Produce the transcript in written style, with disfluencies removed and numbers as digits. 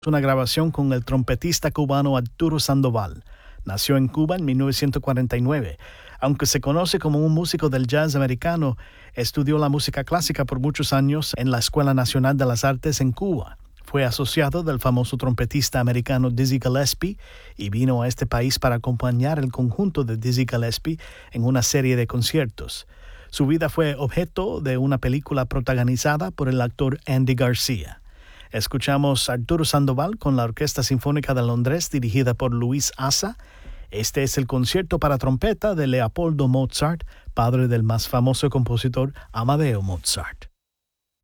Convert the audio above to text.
una grabación con el trompetista cubano Arturo Sandoval. Nació en Cuba en 1949. Aunque se conoce como un músico del jazz americano, estudió la música clásica por muchos años en la Escuela Nacional de las Artes en Cuba. Fue asociado del famoso trompetista americano Dizzy Gillespie y vino a este país para acompañar el conjunto de Dizzy Gillespie en una serie de conciertos. Su vida fue objeto de una película protagonizada por el actor Andy García. Escuchamos a Arturo Sandoval con la Orquesta Sinfónica de Londres dirigida por Luis Asa. Este es el concierto para trompeta de Leopoldo Mozart, padre del más famoso compositor Amadeo Mozart.